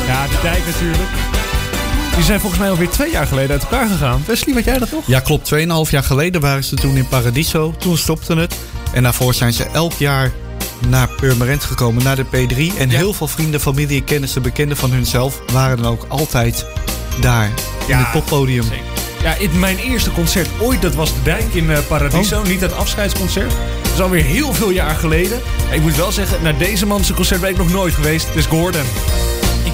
Ja, de Dijk natuurlijk. Die zijn volgens mij alweer 2 jaar geleden uit elkaar gegaan. Wesley, weet jij dat nog? Ja, klopt. 2,5 jaar geleden waren ze toen in Paradiso. Toen stopte het. En daarvoor zijn ze elk jaar naar Purmerend gekomen, naar de P3. En heel veel vrienden, familie, kennissen, bekenden van hunzelf waren dan ook altijd daar in het poppodium. Zeker. Ja, mijn eerste concert ooit, dat was de Dijk in Paradiso. Niet het afscheidsconcert. Dat is alweer heel veel jaar geleden. En ik moet wel zeggen, naar deze man zijn concert ben ik nog nooit geweest. Het is Gordon.